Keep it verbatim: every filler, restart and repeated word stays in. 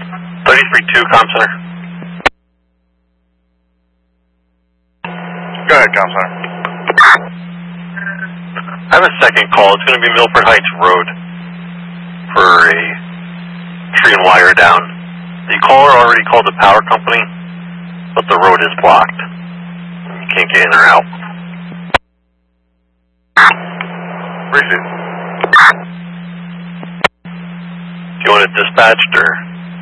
thirty-three two, comm center. Go ahead, comm center. I have a second call. It's going to be Milford Heights Road for a tree and wire down. The caller already called the power company, but the road is blocked. You can't get in or out. Appreciate it. Do you want it dispatched or?